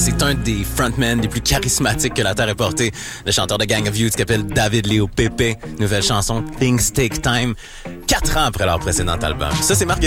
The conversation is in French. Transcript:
C'est un des frontmen les plus charismatiques que la Terre ait porté. Le chanteur de Gang of Youth qui s'appelle David Léo Pepe. Nouvelle chanson, Things Take Time. 4 ans après leur précédent album. Ça, c'est Marc